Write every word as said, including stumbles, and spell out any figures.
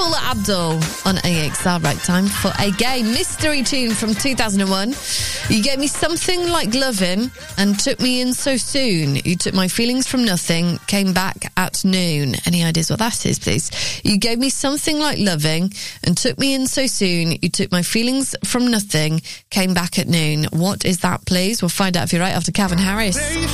Paula Abdul on A X R. Right time for a gay mystery tune from two thousand one. You gave me something like loving and took me in so soon. You took my feelings from nothing, came back at noon. Any ideas what that is, please? You gave me something like loving and took me in so soon. You took my feelings from nothing, came back at noon. What is that, please? We'll find out if you're right after Calvin Harris.